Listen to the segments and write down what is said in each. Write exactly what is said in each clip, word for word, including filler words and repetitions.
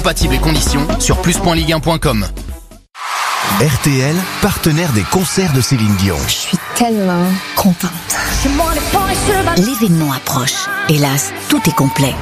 Compatibles et conditions sur plus point ligue un point com. R T L, partenaire des concerts de Céline Dion. Je suis tellement contente. L'événement approche. Hélas, tout est complet.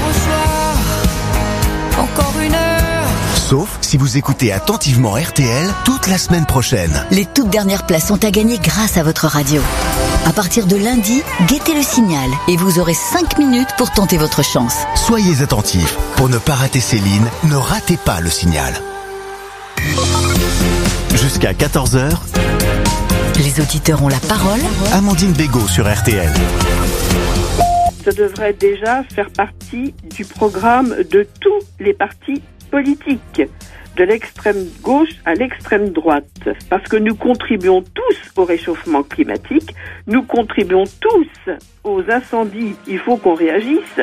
Encore une heure. Sauf si vous écoutez attentivement R T L toute la semaine prochaine. Les toutes dernières places sont à gagner grâce à votre radio. À partir de lundi, guettez le signal et vous aurez cinq minutes pour tenter votre chance. Soyez attentifs. Pour ne pas rater Céline, ne ratez pas le signal. Jusqu'à quatorze heures, Les auditeurs ont la parole. Amandine Bégaud sur R T L. Ça devrait déjà faire partie du programme de tous les partis politiques, de l'extrême gauche à l'extrême droite, parce que nous contribuons tous au réchauffement climatique, nous contribuons tous aux incendies, il faut qu'on réagisse.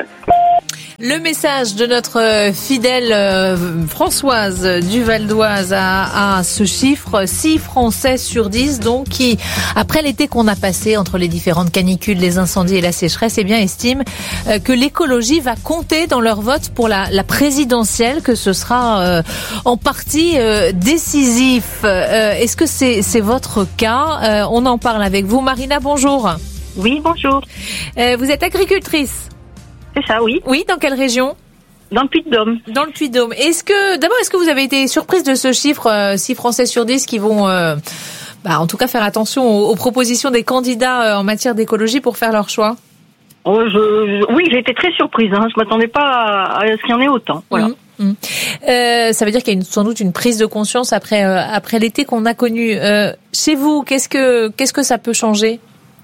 Le message de notre fidèle euh, Françoise du Val d'Oise à, à ce chiffre, six Français sur dix, donc, qui, après l'été qu'on a passé entre les différentes canicules, les incendies et la sécheresse, eh bien, estiment euh, que l'écologie va compter dans leur vote pour la, la présidentielle, que ce sera euh, en partie euh, décisif. Euh, est-ce que c'est, c'est votre cas? euh, On en parle avec vous. Marina, bonjour. Oui, bonjour. Euh, vous êtes agricultrice? C'est ça, oui. Oui, dans quelle région? Dans le Puy-de-Dôme. Dans le Puy-de-Dôme. Est-ce que, d'abord, est-ce que vous avez été surprise de ce chiffre, euh, six Français sur dix qui vont, euh, bah, en tout cas, faire attention aux, aux propositions des candidats euh, en matière d'écologie pour faire leur choix? Oh, je, je, oui, j'ai été très surprise. Hein. Je m'attendais pas à, à ce qu'il y en ait autant. Voilà. Mmh, mmh. Euh, ça veut dire qu'il y a une, sans doute une prise de conscience après, euh, après l'été qu'on a connu. Euh, chez vous, qu'est-ce que, qu'est-ce que ça peut changer?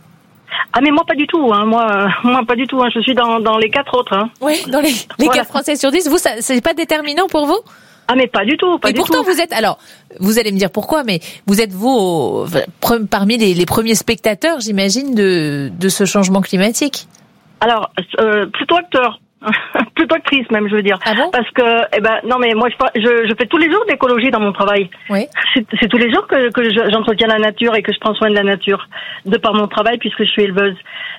Ah mais moi pas du tout, hein. moi, euh, moi pas du tout. Hein. Je suis dans, dans les quatre autres. Hein. Oui, dans les, les voilà. quatre Français sur dix. Vous, ça, c'est pas déterminant pour vous? Ah mais pas du tout, pas et du pourtant tout. vous êtes, alors vous allez me dire pourquoi, mais vous êtes vous parmi les, les premiers spectateurs, j'imagine, de, de ce changement climatique. Alors euh, plutôt acteur. Plutôt actrice même, je veux dire. Ah bon? Parce que, eh ben, non mais moi je, je, je fais tous les jours d'écologie dans mon travail. Oui. C'est, c'est tous les jours que, que je, j'entretiens la nature et que je prends soin de la nature, de par mon travail puisque je suis éleveuse.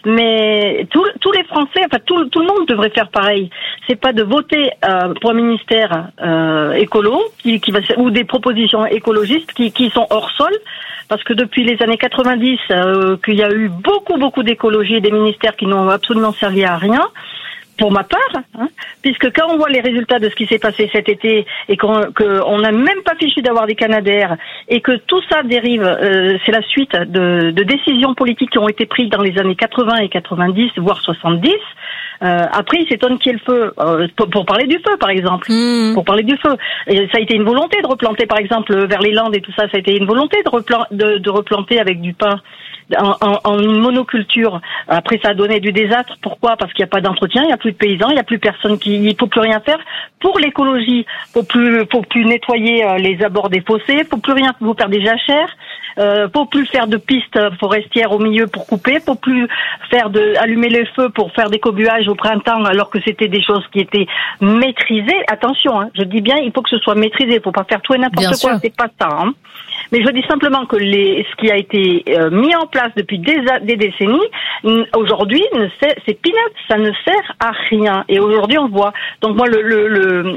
Mais tous, tous les Français, enfin tout, tout le monde devrait faire pareil. C'est pas de voter euh, pour un ministère euh, écolo qui, qui va ou des propositions écologistes qui, qui sont hors sol. Parce que depuis les années quatre-vingt-dix, euh, qu'il y a eu beaucoup beaucoup d'écologie et des ministères qui n'ont absolument servi à rien. Pour ma part, hein, puisque quand on voit les résultats de ce qui s'est passé cet été et qu'on qu'on n'a même pas fichu d'avoir des canadaires et que tout ça dérive, euh, c'est la suite de, de décisions politiques qui ont été prises dans les années quatre-vingts et quatre-vingt-dix, voire soixante-dix. Euh, après, il s'étonne qu'il y ait le feu. Euh, pour, pour parler du feu, par exemple. Mmh. Pour parler du feu. Et ça a été une volonté de replanter, par exemple, vers les Landes et tout ça, ça a été une volonté de, replan- de, de replanter avec du pin. En, en, en une monoculture. Après, ça a donné du désastre. Pourquoi? Parce qu'il n'y a pas d'entretien, il n'y a plus de paysans, il n'y a plus personne qui, il faut plus rien faire pour l'écologie. Faut plus, faut plus nettoyer les abords des fossés, faut plus rien, faut faire des jachères, euh, faut plus faire de pistes forestières au milieu pour couper, faut plus faire de, allumer les feux pour faire des cobuages au printemps alors que c'était des choses qui étaient maîtrisées. Attention, hein, je dis bien, il faut que ce soit maîtrisé, il faut pas faire tout et n'importe bien quoi, sûr. C'est pas ça, hein. Mais je dis simplement que les, ce qui a été euh, mis en place depuis des, des décennies, aujourd'hui, ne sert, c'est peanuts, ça ne sert à rien. Et aujourd'hui, on voit. Donc moi, le, le, le,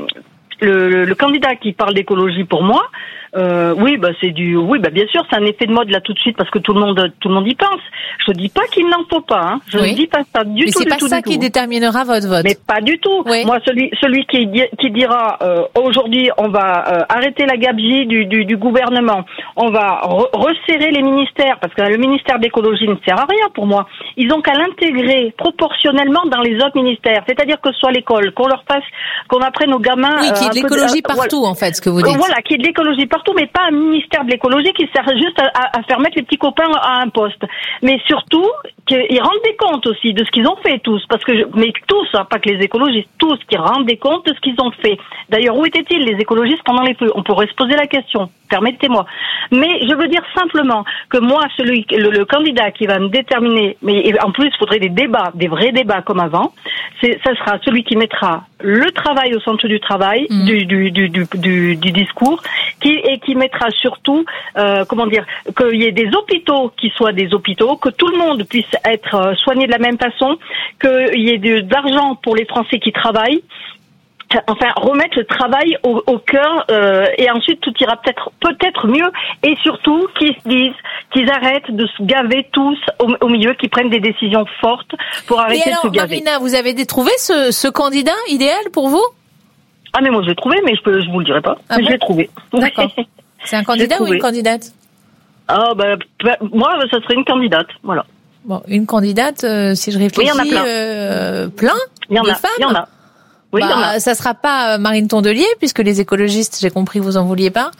le, le candidat qui parle d'écologie pour moi, euh, oui, bah c'est du, oui, bah bien sûr, c'est un effet de mode là tout de suite parce que tout le monde, tout le monde y pense. Je dis pas qu'il n'en faut pas, hein. Je ne oui. dis pas ça du Mais tout. Mais c'est du pas tout, ça du qui tout. déterminera votre vote. Mais pas du tout. Oui. Moi, celui, celui qui, qui dira euh, aujourd'hui, on va euh, arrêter la gabegie du, du, du gouvernement, on va re- resserrer les ministères parce que le ministère d'écologie ne sert à rien pour moi. Ils ont qu'à l'intégrer proportionnellement dans les autres ministères, c'est-à-dire que ce soit l'école, qu'on leur fasse, qu'on apprenne aux gamins. Oui, qu'il y ait de l'écologie de, euh, partout, voilà. en fait, ce que vous dites. Voilà, qu'il y ait de l'écologie partout, mais pas un ministère de l'écologie qui sert juste à, à faire mettre les petits copains à un poste. Mais surtout, qu'ils rendent des comptes aussi de ce qu'ils ont fait tous, parce que je, mais tous, hein, pas que les écologistes, tous qui rendent des comptes de ce qu'ils ont fait. D'ailleurs, où étaient-ils les écologistes pendant les feux? On pourrait se poser la question. Permettez-moi. Mais je veux dire simplement que moi, celui, le, le candidat qui va me déterminer, mais en plus, il faudrait des débats, des vrais débats comme avant. C'est, ça sera celui qui mettra le travail au centre du travail, mmh. du, du, du, du, du, du discours, qui et qui mettra surtout, euh, comment dire, qu'il y ait des hôpitaux qui soient des hôpitaux, que tout le monde puisse être soigné de la même façon, qu'il y ait de, d'argent pour les Français qui travaillent. enfin remettre le travail au, au cœur euh, et ensuite tout ira peut-être peut-être mieux et surtout qu'ils se disent qu'ils arrêtent de se gaver tous au, au milieu, qu'ils prennent des décisions fortes pour arrêter et alors, de se gaver. Marina, vous avez trouvé ce, ce candidat idéal pour vous? Ah mais moi je l'ai trouvé, mais je peux je vous le dirai pas. Ah mais bon, je l'ai trouvé. D'accord. C'est un candidat ou une candidate? Ah bah, bah moi ça serait une candidate, voilà. Bon, une candidate, euh, si je réfléchis, oui, il y en a plein. Euh, plein il y en de a, femmes. Il y en a. Oui, bah, il y en a. Ça sera pas Marine Tondelier, puisque les écologistes, j'ai compris, vous en vouliez pas.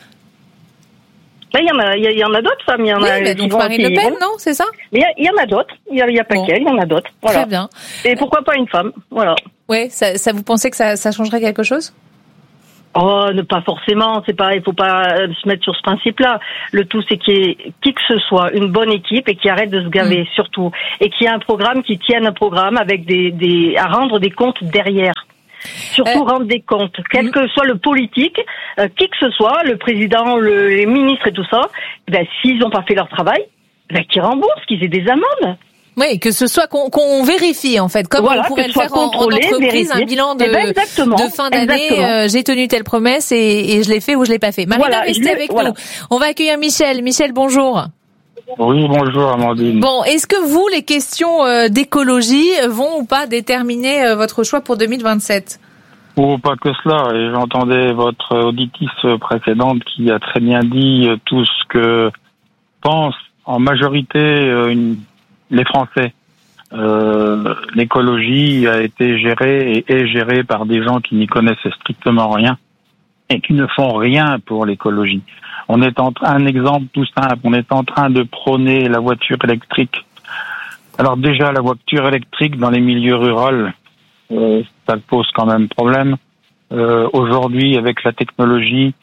Là, il y en a, il y en a d'autres femmes. Il y en oui, a. Mais donc Marine Le Pen, non, c'est ça? Mais il y, y en a d'autres. Il y a, il y a pas bon. qu'elle, il y en a d'autres. Voilà. Très bien. Et pourquoi pas une femme? Voilà. Oui, ça, ça vous pensez que ça, ça changerait quelque chose? Oh, ne pas forcément, c'est pas, il faut pas se mettre sur ce principe-là. Le tout, c'est qu'il y ait qui que ce soit une bonne équipe et qui arrête de se gaver, mmh. surtout, et qu'il y ait un programme qui tienne un programme avec des, des, à rendre des comptes derrière. Surtout euh, rendre des comptes, quel mmh. que soit le politique, euh, qui que ce soit, le président, le, les ministres et tout ça, ben s'ils n'ont pas fait leur travail, ben qu'ils remboursent, qu'ils aient des amendes. Oui, que ce soit qu'on, qu'on vérifie en fait, comme voilà, on pourrait le faire en, en entreprise, vérifier. Un bilan de, eh ben de fin d'année. Euh, j'ai tenu telle promesse et, et je l'ai fait ou je l'ai pas fait. Marina, voilà, restez avec voilà. nous. On va accueillir Michel. Michel, bonjour. Oui, bonjour Amandine. Bon, est-ce que vous, les questions euh, d'écologie vont ou pas déterminer euh, votre choix pour deux mille vingt-sept? Oh, pas que cela. Et j'entendais votre auditrice précédente qui a très bien dit euh, tout ce que pensent en majorité euh, une les Français. Euh, l'écologie a été gérée et est gérée par des gens qui n'y connaissent strictement rien et qui ne font rien pour l'écologie. On est en train, un exemple tout simple, on est en train de prôner la voiture électrique. Alors déjà, la voiture électrique dans les milieux ruraux, euh, ça pose quand même problème. Euh, aujourd'hui, avec la technologie,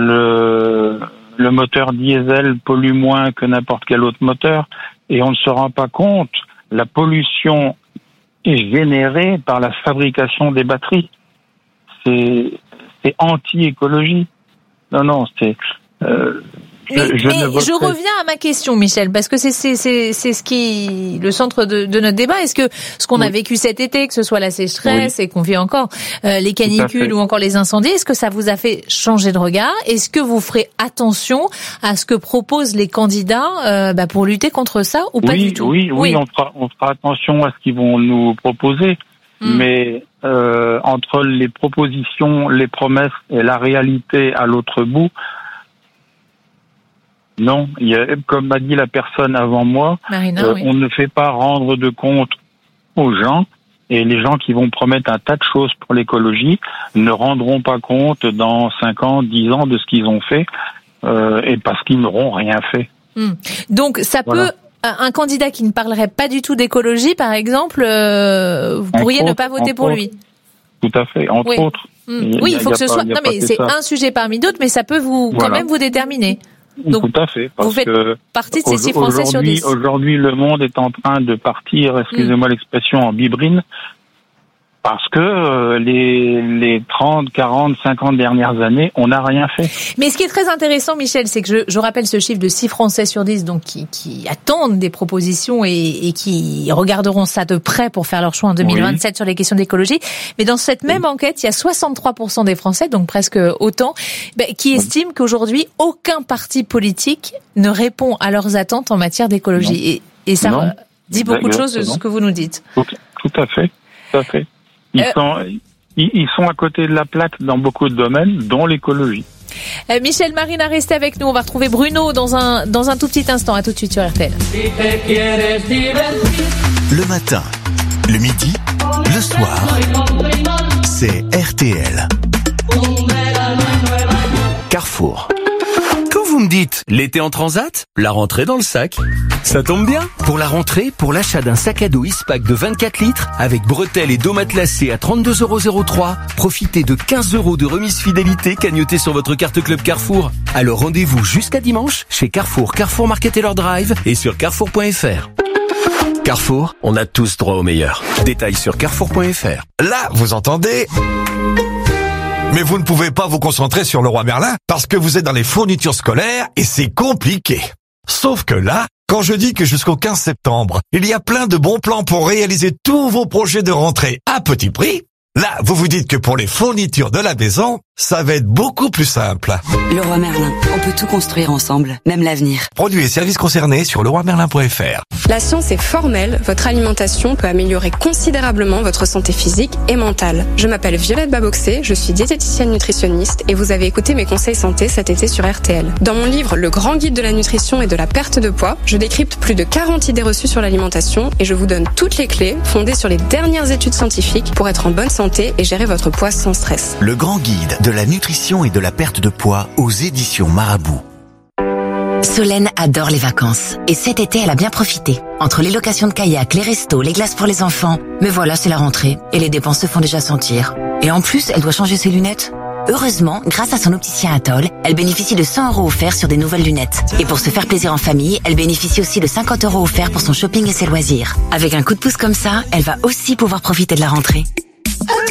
le, le moteur diesel pollue moins que n'importe quel autre moteur. Et on ne se rend pas compte, la pollution est générée par la fabrication des batteries. C'est, c'est anti-écologie. Non, non, c'est... Euh, mais, je, je, mais ne je reviens à ma question, Michel, parce que c'est c'est c'est c'est ce qui le centre de, de notre débat. Est-ce que ce qu'on oui. a vécu cet été, que ce soit la sécheresse oui. et qu'on vit encore euh, les canicules ou encore les incendies, est-ce que ça vous a fait changer de regard? Est-ce que vous ferez attention à ce que proposent les candidats euh, bah, pour lutter contre ça ou pas oui, du tout? Oui, oui, oui, on fera on fera attention à ce qu'ils vont nous proposer, hum. mais euh, entre les propositions, les promesses et la réalité à l'autre bout. Non, il y a, comme m'a dit la personne avant moi, Marina, euh, oui. on ne fait pas rendre de compte aux gens et les gens qui vont promettre un tas de choses pour l'écologie ne rendront pas compte dans cinq ans, dix ans de ce qu'ils ont fait euh, et parce qu'ils n'auront rien fait. Hum. Donc ça voilà. peut... Un candidat qui ne parlerait pas du tout d'écologie, par exemple, euh, vous pourriez entre ne pas voter pour autres. lui. Tout à fait, entre oui. autres. Hum. Il oui, il faut que ce pas, soit... Non mais c'est ça. Un sujet parmi d'autres, mais ça peut vous voilà. quand même vous déterminer. Donc, tout à fait, parce vous faites que partie de ces six Français sur dix. Aujourd'hui, le monde est en train de partir, excusez-moi mmh. l'expression, en bibrine, parce que euh, les, les trente, quarante, cinquante dernières années, on n'a rien fait. Mais ce qui est très intéressant, Michel, c'est que je, je rappelle ce chiffre de six Français sur dix, donc qui, qui attendent des propositions et, et qui regarderont ça de près pour faire leur choix en deux mille vingt-sept oui. sur les questions d'écologie. Mais dans cette même oui. enquête, il y a soixante-trois pour cent des Français, donc presque autant, bah, qui oui. estiment qu'aujourd'hui, aucun parti politique ne répond à leurs attentes en matière d'écologie. Et, et ça non. dit beaucoup Exactement. de choses de ce que vous nous dites. Tout, tout à fait, tout à fait. Ils, euh, sont, ils, ils sont à côté de la plaque dans beaucoup de domaines, dont l'écologie. Euh, Michel, Marina, restez avec nous. On va retrouver Bruno dans un, dans un tout petit instant. À tout de suite sur R T L. Le matin, le midi, le soir, c'est R T L. Carrefour. Quand vous me dites l'été en transat, la rentrée dans le sac, ça tombe bien. Pour la rentrée, pour l'achat d'un sac à dos Ispac de vingt-quatre litres avec bretelles et dos matelassé à trente-deux euros zéro trois, profitez de quinze euros de remise fidélité cagnotée sur votre carte Club Carrefour. Alors rendez-vous jusqu'à dimanche chez Carrefour, Carrefour Market et leur drive et sur carrefour point f r. Carrefour, on a tous droit au meilleur. Détails sur carrefour point f r. Là, vous entendez ? Mais vous ne pouvez pas vous concentrer sur Leroy Merlin parce que vous êtes dans les fournitures scolaires et c'est compliqué. Sauf que là, quand je dis que jusqu'au quinze septembre, il y a plein de bons plans pour réaliser tous vos projets de rentrée à petit prix, Là, vous vous dites que pour les fournitures de la maison, ça va être beaucoup plus simple. Leroy Merlin, on peut tout construire ensemble, même l'avenir. Produits et services concernés sur leroy merlin point f r. La science est formelle, votre alimentation peut améliorer considérablement votre santé physique et mentale. Je m'appelle Violette Baboxé, je suis diététicienne nutritionniste et vous avez écouté mes conseils santé cet été sur R T L. Dans mon livre Le Grand Guide de la nutrition et de la perte de poids, je décrypte plus de quarante idées reçues sur l'alimentation et je vous donne toutes les clés fondées sur les dernières études scientifiques pour être en bonne santé et gérer votre poids sans stress. Le Grand Guide de la nutrition et de la perte de poids aux éditions Marabout. Solène adore les vacances. Et cet été, elle a bien profité. Entre les locations de kayak, les restos, les glaces pour les enfants. Mais voilà, c'est la rentrée. Et les dépenses se font déjà sentir. Et en plus, elle doit changer ses lunettes. Heureusement, grâce à son opticien Atoll, elle bénéficie de cent euros offerts sur des nouvelles lunettes. Et pour se faire plaisir en famille, elle bénéficie aussi de cinquante euros offerts pour son shopping et ses loisirs. Avec un coup de pouce comme ça, elle va aussi pouvoir profiter de la rentrée.